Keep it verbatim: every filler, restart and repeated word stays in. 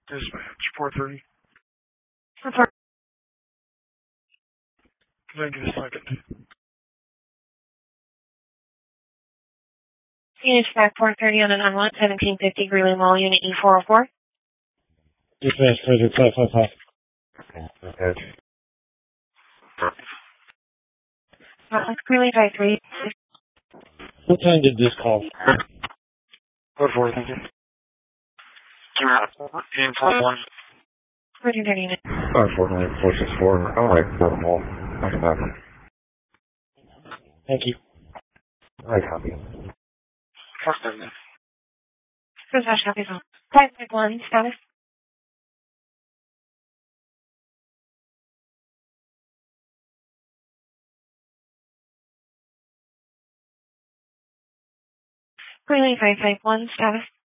Dispatch, four thirty. Report. Thank you, a second. Unit back four thirty on an unlock, seventeen fifty Greeley Mall, Unit E four oh four. Dispatch, clear five five five. Okay. Uh, Greeley five three. What time did this call? What for, thank you. Team four one. Roger thirty unit. five four nine four six four. Alright, four mall. I can have it. Thank you. I copy. First business. Dispatch copy phone. five five one, status. Greeley five five one, status.